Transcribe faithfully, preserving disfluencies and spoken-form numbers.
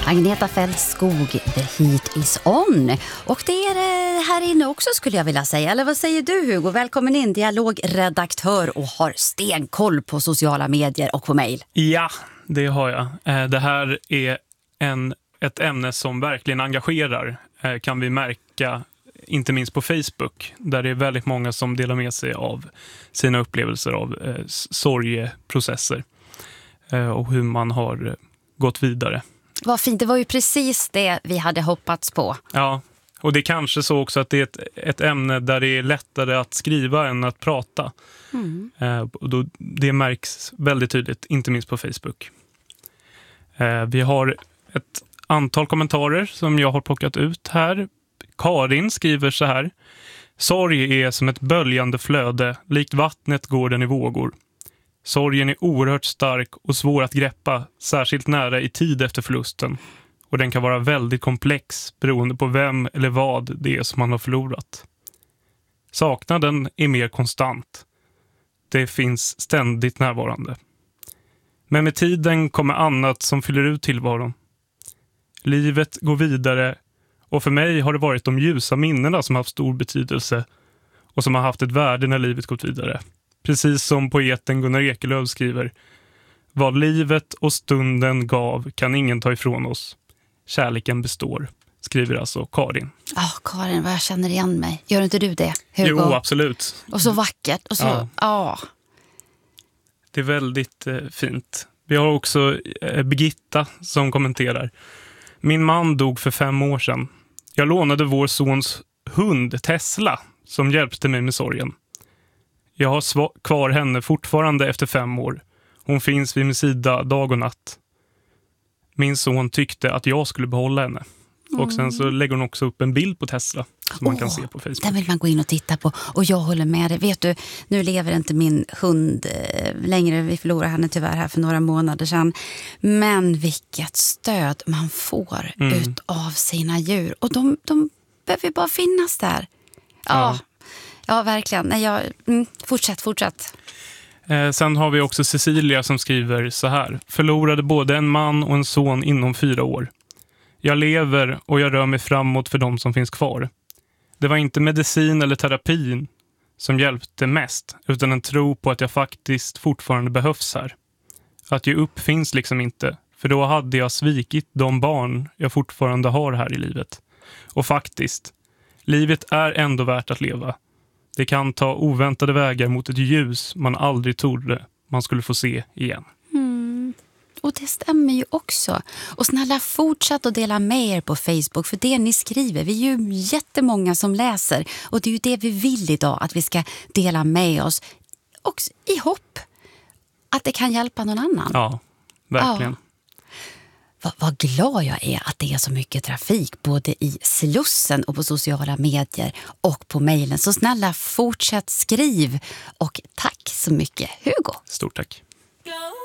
Agneta Fältskog, The Heat is on. Och det är det här inne också skulle jag vilja säga. Eller vad säger du Hugo? Välkommen in, dialogredaktör och har stenkoll på sociala medier och på mejl. Ja, det har jag. Det här är en, ett ämne som verkligen engagerar, kan vi märka inte minst på Facebook. Där det är väldigt många som delar med sig av sina upplevelser av eh, sorgeprocesser eh, och hur man har gått vidare. Vad fint, det var ju precis det vi hade hoppats på. Ja, och det är kanske så också att det är ett, ett ämne där det är lättare att skriva än att prata. Mm. Eh, och då, det märks väldigt tydligt, inte minst på Facebook. Eh, vi har ett antal kommentarer som jag har plockat ut här. Karin skriver så här: sorg är som ett böljande flöde, likt vattnet går den i vågor. Sorgen är oerhört stark och svår att greppa, särskilt nära i tid efter förlusten. Och den kan vara väldigt komplex beroende på vem eller vad det är som man har förlorat. Saknaden är mer konstant. Det finns ständigt närvarande. Men med tiden kommer annat som fyller ut tillvaron. Livet går vidare, och för mig har det varit de ljusa minnena som har haft stor betydelse och som har haft ett värde när livet gått vidare. Precis som poeten Gunnar Ekelöf skriver: vad livet och stunden gav kan ingen ta ifrån oss. Kärleken består, skriver alltså Karin. Ja, oh, Karin, vad jag känner igen mig. Gör inte du det, Hugo? Jo, absolut. Och så vackert. Och så, ja. ja. Det är väldigt eh, fint. Vi har också eh, Birgitta som kommenterar: min man dog för fem år sedan. Jag lånade vår sons hund Tesla som hjälpte mig med sorgen. Jag har sva- kvar henne fortfarande efter fem år. Hon finns vid min sida dag och natt. Min son tyckte att jag skulle behålla henne. Mm. Och sen så lägger hon också upp en bild på Tesla som oh, man kan se på Facebook. Den vill man gå in och titta på. Och jag håller med dig. Vet du, nu lever inte min hund eh, längre. Vi förlorade henne tyvärr här för några månader sedan. Men vilket stöd man får mm. ut av sina djur. Och de, de behöver bara finnas där. Ja, ja, ja verkligen. Nej, jag, mm, fortsätt, fortsätt. Eh, sen har vi också Cecilia som skriver så här: förlorade både en man och en son inom fyra år. Jag lever och jag rör mig framåt för de som finns kvar. Det var inte medicin eller terapin som hjälpte mest, utan en tro på att jag faktiskt fortfarande behövs här. Att ge upp finns liksom inte, för då hade jag svikit de barn jag fortfarande har här i livet. Och faktiskt, livet är ändå värt att leva. Det kan ta oväntade vägar mot ett ljus man aldrig trodde man skulle få se igen. Mm. Och det stämmer ju också. Och snälla fortsätt att dela med er på Facebook, för det ni skriver, vi är ju jättemånga som läser. Och det är ju det vi vill idag, att vi ska dela med oss. Och i hopp att det kan hjälpa någon annan. Ja, verkligen. Ja. Vad, vad glad jag är att det är så mycket trafik både i Slussen och på sociala medier och på mejlen. Så snälla fortsätt skriv, och tack så mycket Hugo. Stort tack.